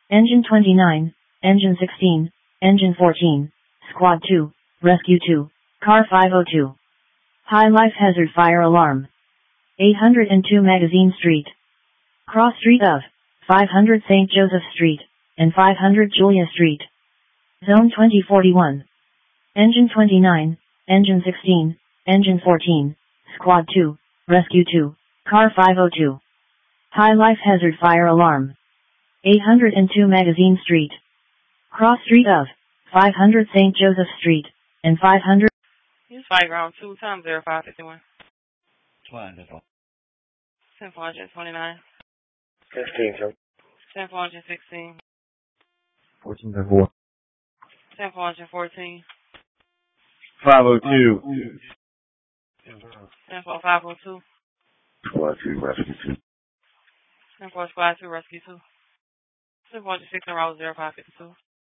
Engine 29, Engine 16, Engine 14, Squad 2, Rescue 2, Car 502. High life hazard fire alarm. 802 Magazine Street. Cross street of 500 St. Joseph Street, and 500 Julia Street. Zone 2041. Engine 29, Engine 16, Engine 14, Squad 2, Rescue 2, Car 502. High life hazard fire alarm. 802 Magazine Street. Cross street of 500 St. Joseph Street, and 500... Use flight ground 2 times 0551. 10-429. 15, sir. 10-416. 14-4. 10-414. 502. 10-4-502. Squad 2, Rescue 2. 10-4 Squad 2, Rescue 2. 10-4-6 and route 0552.